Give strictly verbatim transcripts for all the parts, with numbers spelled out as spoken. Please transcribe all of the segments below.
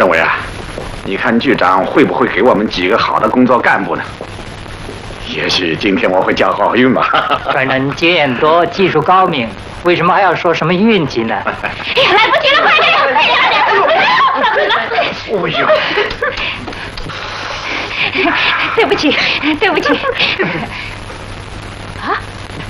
政委啊，你看局长会不会给我们几个好的工作干部呢？也许今天我会交好运吧。 船长，你经验多，技术高明，为什么还要说什么运气呢？ 哎呀，来不及了，快点，快点，快点！哎呦，对不起，对不起。啊？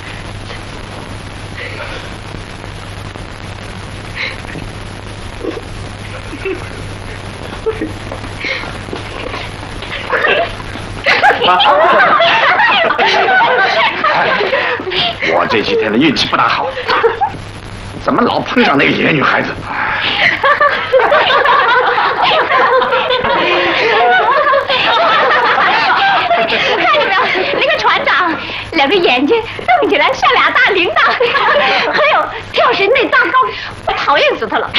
我这几天的运气不大好，怎么老碰上那个野女孩子？ 看见没有？那个船长两个眼睛瞪起来像俩大铃铛，还有跳绳那大高，我讨厌死他了。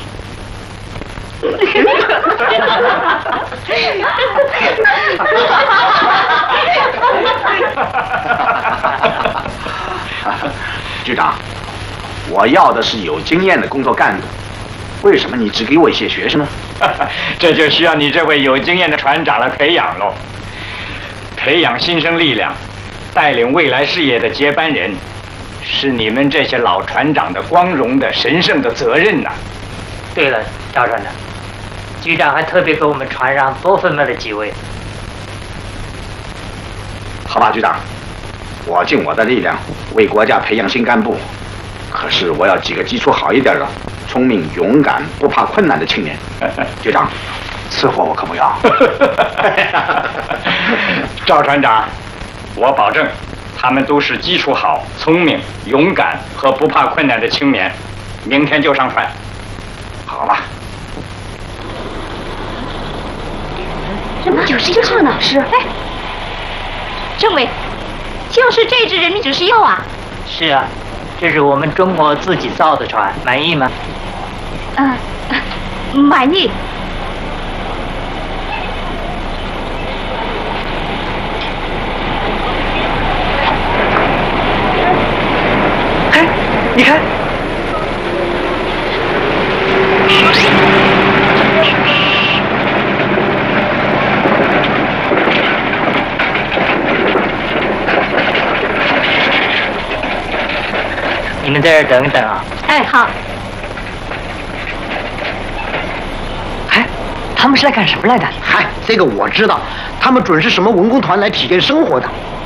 局长，我要的是有经验的工作干部，为什么你只给我一些学生呢？ 这就需要你这位有经验的船长来培养喽。培养新生力量，带领未来事业的接班人，是你们这些老船长的光荣的、神圣的责任呐。 对了，赵船长，局长还特别给我们船上多分配了几位。 好吧，局长，我尽我的力量为国家培养新干部。可是我要几个基础好一点的、聪明、勇敢、不怕困难的青年。局长，此货我可不要。 赵船长，我保证，他们都是基础好、聪明、勇敢和不怕困难的青年。明天就上船。 好吧。 这不九十一号呢？是。哎，政委，就是这只人民指示药啊。 是啊，这是我们中国自己造的船，满意吗？ 嗯、呃，满意。 哎，你看。你们在这儿等等啊！ 哎，好。 哎，他们是来干什么来的？ 嗨，这个我知道，他们准是什么文工团来体验生活的。